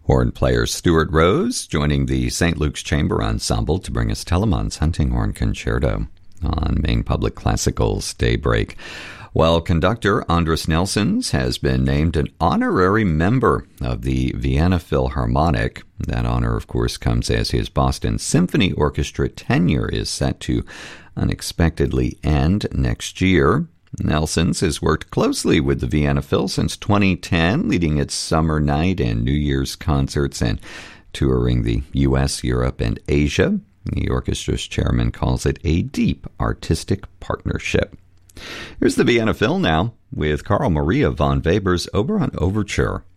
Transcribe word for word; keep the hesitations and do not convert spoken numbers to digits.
Horn player Stuart Rose joining the Saint Luke's Chamber Ensemble to bring us Telemann's Hunting Horn Concerto on Maine Public Classical's Daybreak. While conductor Andris Nelsons has been named an honorary member of the Vienna Philharmonic. That honor, of course, comes as his Boston Symphony Orchestra tenure is set to unexpectedly end next year. Nelsons has worked closely with the Vienna Phil since twenty ten, leading its summer night and New Year's concerts and touring the U S, Europe, and Asia. The orchestra's chairman calls it a deep artistic partnership. Here's the Vienna Phil now with Carl Maria von Weber's Oberon Overture.